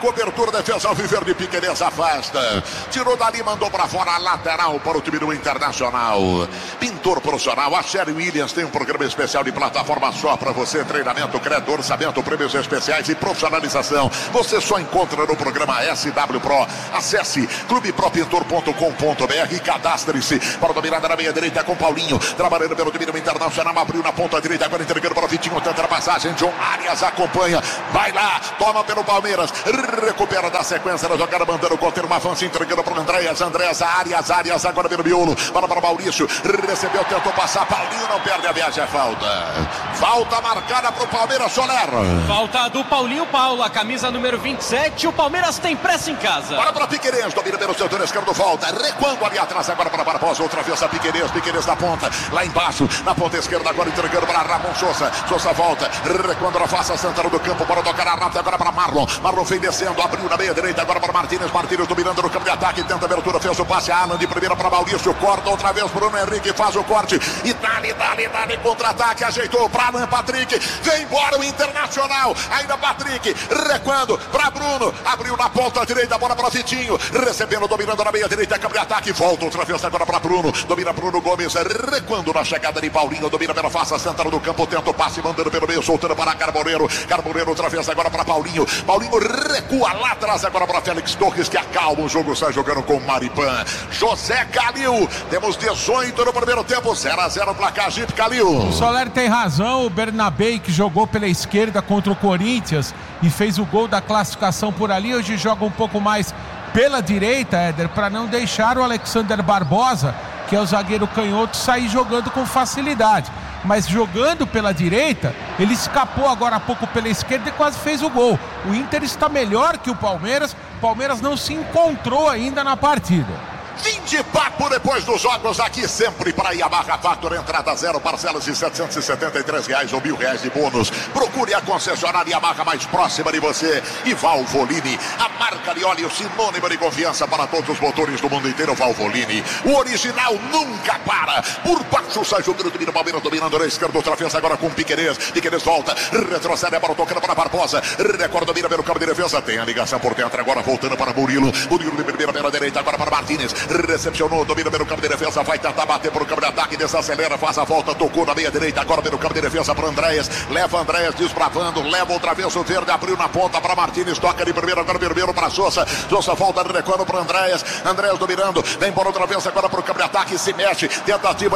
cobertura, defesa ao viver de Piquerez, afasta. Tirou dali, mandou pra fora, lateral para o time do Internacional. Pintor profissional, a Sherry Williams tem um programa especial de plataforma só para você. Treinamento, crédito, orçamento, prêmios especiais e profissionalização. Você só encontra no programa SW Pro. Acesse clubepropintor.com.br e cadastre-se para dominar na meia direita com Paulinho. Trabalhando pelo time do Internacional, abriu na ponta direita, agora entregando para o Vitinho, tenta a passagem. John Arias acompanha, vai lá, toma pelo Palmeiras, recupera da sequência da jogada, mandando conter uma avança, entregando para o Andréas, Arias, agora pelo miolo, para Maurício, recebeu, tentou passar, Paulinho não perde a viagem, é falta marcada para o Palmeiras, Soler. Falta do Paulinho Paulo, a camisa número 27, o Palmeiras tem pressa em casa. Bora para Piquerez, domina pelo setor esquerdo, volta, recuando ali atrás, agora para Barbosa, outra vez a Piquerez na ponta, lá embaixo, na ponta esquerda, agora entregando para Ramon Sousa volta, recuando na face central do campo, para tocar a rápida, agora para Marlon vem descendo, abriu na meia direita, agora para Martínez dominando no campo de ataque, tenta a abertura, fez o passe, Alan de primeira para Maurício, corta outra vez, Bruno Henrique faz o corte, e dali, contra-ataque, ajeitou para Alan Patrick, vem embora o Internacional, ainda Patrick, recuando para Bruno, abriu na ponta direita, bola para Vitinho, recebendo, dominando na meia direita, campo de ataque, volta outra vez agora para Bruno, domina Bruno Gomes, recuando na chegada de Paulinho, domina pela face central do campo, tenta o passe, mandando pelo meio, soltando para Carboneiro outra vez agora para Paulinho recua lá atrás agora para Félix Torres, que acalma o jogo, sai jogando com Maripan, José Calil, temos 18 no primeiro tempo, 0-0 placar, Jeep Calil. O Soler tem razão, o Bernabé, que jogou pela esquerda contra o Corinthians e fez o gol da classificação por ali, hoje joga um pouco mais pela direita, Éder, para não deixar o Alexander Barbosa, que é o zagueiro canhoto, sair jogando com facilidade. Mas jogando pela direita, ele escapou agora há pouco pela esquerda e quase fez o gol. O Inter está melhor que o Palmeiras não se encontrou ainda na partida. Fim de papo depois dos jogos aqui sempre para Yamaha Factor, entrada zero, parcelas de R$773 ou R$1.000 de bônus. Procure a concessionária Yamaha mais próxima de você. E Valvoline, a marca de óleo sinônimo de confiança para todos os motores do mundo inteiro. Valvoline, o original nunca para. Por baixo sai jogando, domina o Palmeiras, dominando na esquerda, outra vez agora com Piquerez volta, retrocede a bola tocando para Barbosa, recorda, domina pelo campo de defesa, tem a ligação por dentro agora, voltando para Murilo de primeira pela direita, agora para Martínez, recepcionou, domina pelo campo de defesa, vai tentar bater por campo de ataque, desacelera, faz a volta, tocou na meia direita, agora pelo campo de defesa para Andréas, leva Andréas desbravando, leva outra vez o verde, abriu na ponta para Martínez, toca de primeiro, agora primeiro para Sousa volta recuando para Andréas dominando, vem embora outra vez agora para o campo de ataque, se mexe, tentativa